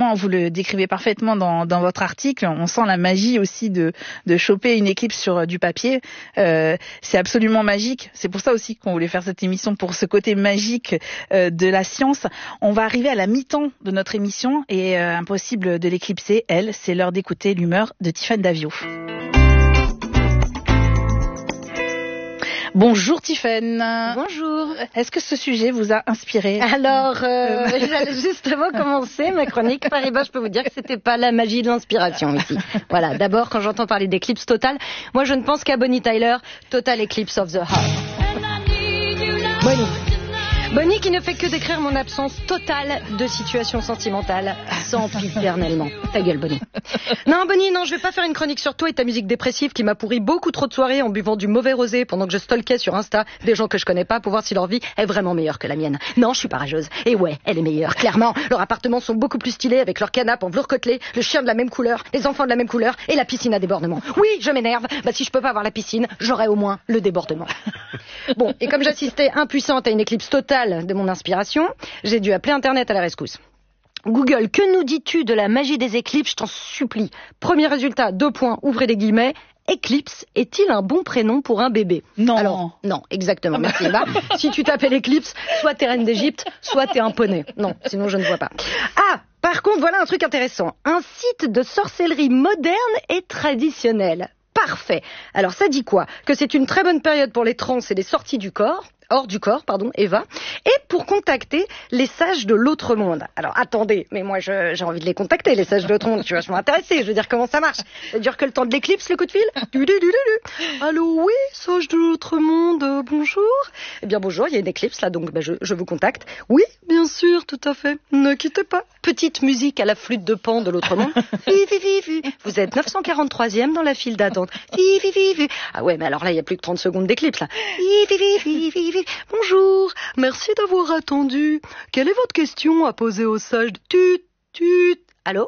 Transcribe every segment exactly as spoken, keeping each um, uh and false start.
effectivement, vous le décrivez parfaitement dans, dans votre article. On sent la magie aussi de, de choper une éclipse sur du papier. Euh, c'est absolument magique. C'est pour ça aussi qu'on voulait faire cette émission, pour ce côté magique euh, de la science. On va arriver à la mi-temps de notre émission et euh, impossible de l'éclipser. Elle, c'est l'heure d'écouter l'humeur de Tiffaine Davio. Bonjour Tiffaine. Bonjour. Est-ce que ce sujet vous a inspiré? Alors, euh, j'allais justement commencer ma chronique par eh ben, je peux vous dire que c'était pas la magie de l'inspiration ici. Voilà, d'abord, quand j'entends parler d'éclipse totale, moi je ne pense qu'à Bonnie Tyler, Total Eclipse of the Heart. Bonnie. Bonnie qui ne fait que décrire mon absence totale de situation sentimentale, sempiternellement. Ta gueule, Bonnie. Non, Bonnie, non, je vais pas faire une chronique sur toi et ta musique dépressive qui m'a pourri beaucoup trop de soirées en buvant du mauvais rosé pendant que je stalkais sur Insta des gens que je connais pas pour voir si leur vie est vraiment meilleure que la mienne. Non, je suis pas rageuse. Et ouais, elle est meilleure, clairement. Leurs appartements sont beaucoup plus stylés avec leur canapé en velours côtelé, le chien de la même couleur, les enfants de la même couleur et la piscine à débordement. Oui, je m'énerve. Bah, si je peux pas avoir la piscine, j'aurai au moins le débordement. Bon, et comme j'assistais impuissante à une éclipse totale de mon inspiration, j'ai dû appeler Internet à la rescousse. Google, que nous dis-tu de la magie des éclipses? Je t'en supplie. Premier résultat, deux points, ouvrez les guillemets. Éclipse est-il un bon prénom pour un bébé? Non. Alors, non, exactement. Merci Eva. Si tu t'appelles Éclipse, soit t'es reine d'Égypte, soit t'es un poney. Non, sinon je ne vois pas. Ah, par contre, voilà un truc intéressant. Un site de sorcellerie moderne et traditionnel. Parfait. Alors ça dit quoi? Que c'est une très bonne période pour les trans et les sorties du corps. hors du corps, pardon, Eva, et pour contacter les sages de l'autre monde. Alors attendez, mais moi je, j'ai envie de les contacter, les sages de l'autre monde, je suis vachement intéressée, je veux dire comment ça marche. Ça dure que le temps de l'éclipse, le coup de fil? du, du, du, du. Allô, oui, sages de l'autre monde, euh, bonjour. Eh bien bonjour, il y a une éclipse là, donc bah, je, je vous contacte. Oui, bien sûr, tout à fait, ne quittez pas. Petite musique à la flûte de Pan de l'autre monde. Fi, fi, fi, fi. Vous êtes neuf cent quarante-troisième dans la file d'attente. Fi, fi, fi, fi. Ah ouais, mais alors là, il n'y a plus que trente secondes d'éclipse là. Fi, fi, fi, fi, fi, fi. Bonjour, merci d'avoir attendu. Quelle est votre question à poser au sage? Tut, tut. Allô?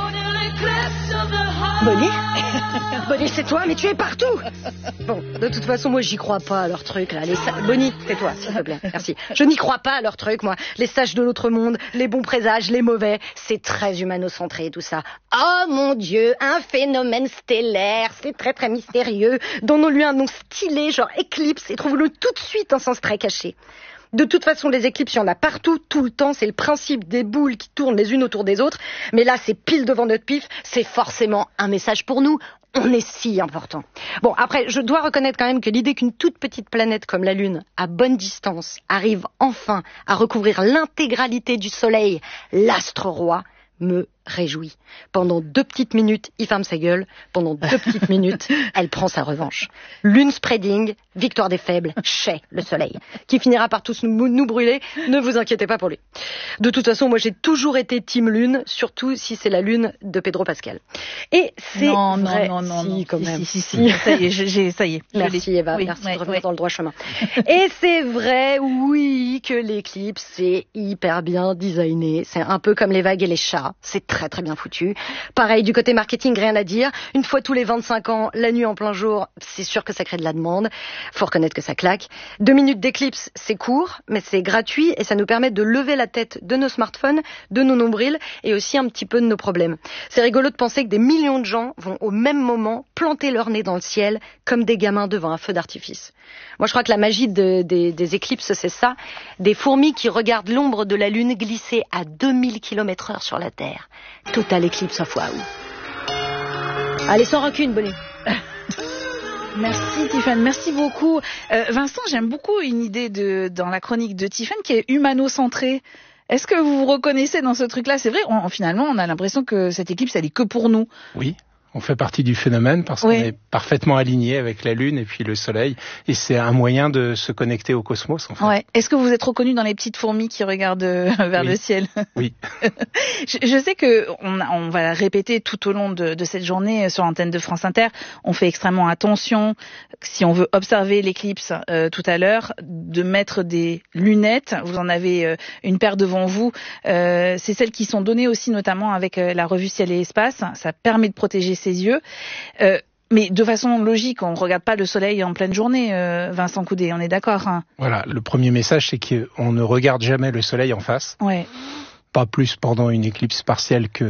Bonnie? Bonnie, c'est toi, mais tu es partout. Bon, de toute façon, moi, j'y crois pas à leur truc, là. Les sa... Bonnie, c'est toi, s'il te plaît. Merci. Je n'y crois pas à leur truc, moi. Les sages de l'autre monde, les bons présages, les mauvais. C'est très humano-centré, tout ça. Oh, mon Dieu, un phénomène stellaire. C'est très, très mystérieux. Donnons-lui un nom stylé, genre éclipse, et trouvons-le tout de suite un sens très caché. De toute façon, les éclipses, il y en a partout, tout le temps. C'est le principe des boules qui tournent les unes autour des autres. Mais là, c'est pile devant notre pif. C'est forcément un message pour nous. On est si important. Bon, après, je dois reconnaître quand même que l'idée qu'une toute petite planète comme la Lune, à bonne distance, arrive enfin à recouvrir l'intégralité du Soleil, l'astre roi, me réjouit. Pendant deux petites minutes, il ferme sa gueule. Pendant deux petites minutes, elle prend sa revanche. Lune spreading, victoire des faibles, chez le soleil, qui finira par tous nous, nous brûler. Ne vous inquiétez pas pour lui. De toute façon, moi j'ai toujours été team Lune, surtout si c'est la Lune de Pedro Pascal. Et c'est non, vrai, non, non, non, si, non. quand si, même. Si, si, si. Ça y est, j'ai, ça y est. Merci Eva, oui, merci ouais, de revenir ouais. dans le droit chemin. Et c'est vrai, oui, que l'éclipse c'est hyper bien designé. C'est un peu comme les vagues et les chats. C'est très très bien foutu. Pareil, du côté marketing, rien à dire. Une fois tous les vingt-cinq ans, la nuit en plein jour, c'est sûr que ça crée de la demande. Faut reconnaître que ça claque. Deux minutes d'éclipse, c'est court, mais c'est gratuit et ça nous permet de lever la tête de nos smartphones, de nos nombrils et aussi un petit peu de nos problèmes. C'est rigolo de penser que des millions de gens vont au même moment planter leur nez dans le ciel comme des gamins devant un feu d'artifice. Moi, je crois que la magie de, des, des éclipses, c'est ça. Des fourmis qui regardent l'ombre de la Lune glisser à deux mille kilomètres heure sur la Terre. Total Eclipse of Wow. Allez, sans rancune, Bonnie. Merci Tiffaine, merci beaucoup. Euh, Vincent, j'aime beaucoup une idée de, dans la chronique de Tiffaine qui est humano-centrée. Est-ce que vous vous reconnaissez dans ce truc-là? C'est vrai, on, finalement, on a l'impression que cette éclipse, elle est que pour nous. Oui. On fait partie du phénomène parce oui. qu'on est parfaitement aligné avec la Lune et puis le Soleil. Et c'est un moyen de se connecter au cosmos, en fait. Ouais. Est-ce que vous êtes reconnu dans les petites fourmis qui regardent vers oui. le ciel? Oui. je, je sais que on, on va répéter tout au long de, de cette journée sur l'antenne de France Inter. On fait extrêmement attention, si on veut observer l'éclipse euh, tout à l'heure, de mettre des lunettes. Vous en avez euh, une paire devant vous. Euh, c'est celles qui sont données aussi notamment avec euh, la revue Ciel et Espace. Ça permet de protéger ses yeux. Euh, mais de façon logique, on ne regarde pas le soleil en pleine journée, euh, Vincent Coudet, on est d'accord, hein? Voilà, le premier message, c'est qu'on ne regarde jamais le soleil en face. Ouais. Pas plus pendant une éclipse partielle que